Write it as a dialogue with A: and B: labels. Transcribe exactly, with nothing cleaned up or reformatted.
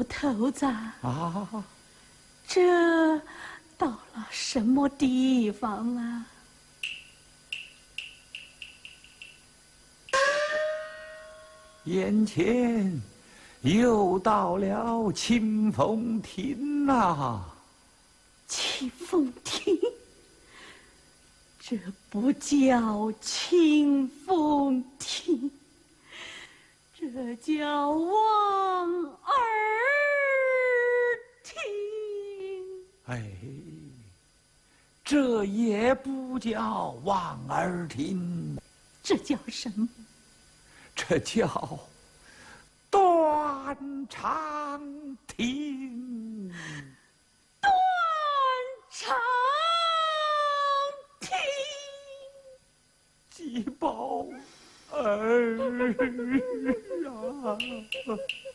A: 老头子
B: 啊，
A: 这到了什么地方啊？
B: 眼前又到了清风亭呐。
A: 清风亭，这不叫清风亭，这叫望儿亭。
B: 哎，这也不叫望儿亭，
A: 这叫什么？
B: 这叫断肠亭。
A: 断肠亭。
B: 吉宝儿啊！